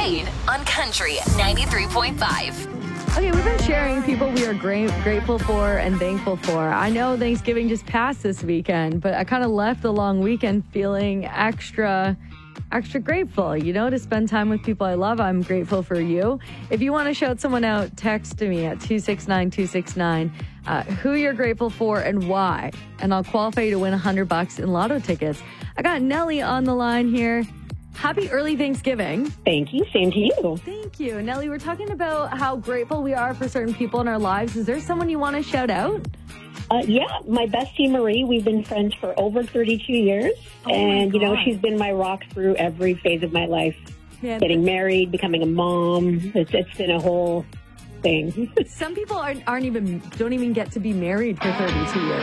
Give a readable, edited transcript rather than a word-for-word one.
Shane on Country 93.5. Okay, we've been sharing people we are grateful for and thankful for. I know Thanksgiving just passed this weekend, but I kind of left the long weekend feeling extra grateful, to spend time with people I love. I'm grateful for you. If you want to shout someone out, text me at 269-269 who you're grateful for and why. And I'll qualify you to win $100 in lotto tickets. I got Nellie on the line here. Happy early Thanksgiving. Thank you. Same to you. Thank you. Nellie, we're talking about how grateful we are for certain people in our lives. Is there someone you want to shout out? Yeah, my bestie Marie. We've been friends for over 32 years. And, she's been my rock through every phase of my life. Yeah. Getting married, becoming a mom. It's been a whole thing. Some people don't even get to be married for 32 years.